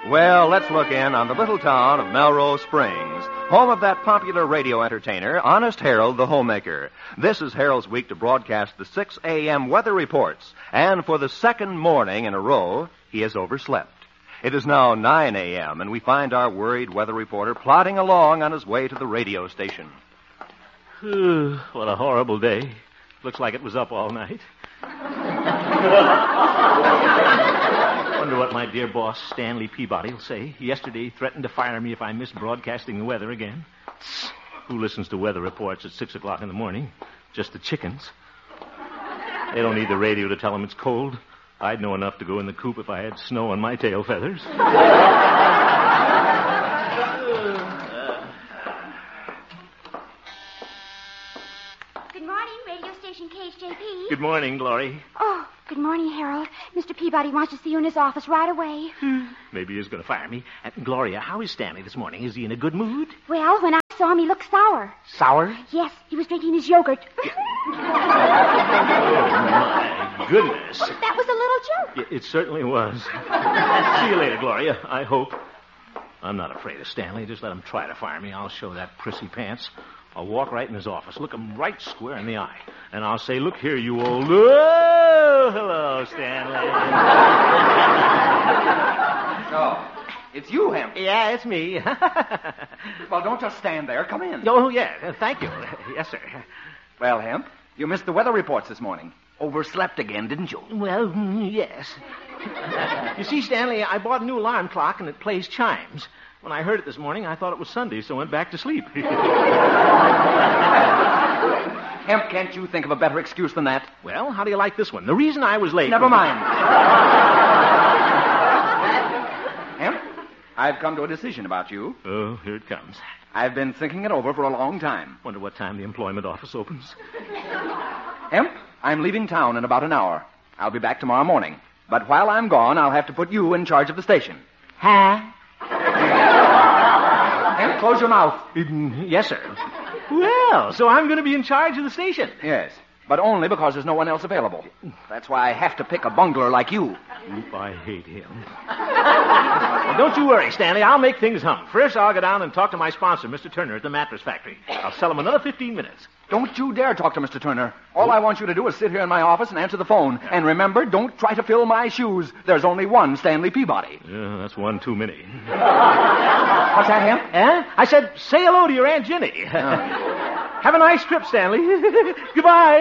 Well, let's look in on the little town of Melrose Springs, home of that popular radio entertainer, Honest Harold the Homemaker. This is Harold's week to broadcast the 6 a.m. weather reports, and for the second morning in a row, he has overslept. It is now 9 a.m., and we find our worried weather reporter plodding along on his way to the radio station. What a horrible day. Looks like it was up all night. Wonder what my dear boss, Stanley Peabody, will say. Yesterday, he threatened to fire me if I missed broadcasting the weather again. Who listens to weather reports at 6 o'clock in the morning? Just the chickens. They don't need the radio to tell them it's cold. I'd know enough to go in the coop if I had snow on my tail feathers. Good morning, radio station KHJP. Good morning, Glory. Oh, good morning, Harold. Mr. Peabody wants to see you in his office right away. Maybe he's going to fire me. Gloria, how is Stanley this morning? Is he in a good mood? Well, when I saw him, he looked sour. Sour? Yes, he was drinking his yogurt. Oh, my goodness. That was a little joke. It certainly was. See you later, Gloria, I hope. I'm not afraid of Stanley. Just let him try to fire me. I'll show that prissy pants. I'll walk right in his office, look him right square in the eye, and I'll say, "Look here, you old..." Oh, hello, Stanley. So, it's you, Hemp. Yeah, it's me. Well, don't just stand there. Come in. Oh, yeah, thank you. Yes, sir. Well, Hemp, you missed the weather reports this morning. Overslept again, didn't you? Well, yes. You see, Stanley, I bought a new alarm clock, and it plays chimes. When I heard it this morning, I thought it was Sunday, so I went back to sleep. Hemp, can't you think of a better excuse than that? Well, how do you like this one? The reason I was late... Never mind. Hemp, I've come to a decision about you. Oh, here it comes. I've been thinking it over for a long time. Wonder what time the employment office opens. Hemp, I'm leaving town in about an hour. I'll be back tomorrow morning. But while I'm gone, I'll have to put you in charge of the station. Huh? Hemp, close your mouth. Yes, sir. Well, so I'm going to be in charge of the station. Yes, but only because there's no one else available. That's why I have to pick a bungler like you. Oop, I hate him. Well, don't you worry, Stanley. I'll make things hum. First, I'll go down and talk to my sponsor, Mr. Turner, at the mattress factory. I'll sell him another 15 minutes. Don't you dare talk to Mr. Turner. All I want you to do is sit here in my office and answer the phone. Yeah. And remember, don't try to fill my shoes. There's only one Stanley Peabody. Yeah, that's one too many. What's that, Hemp? I said, say hello to your Aunt Jenny. Have a nice trip, Stanley. Goodbye.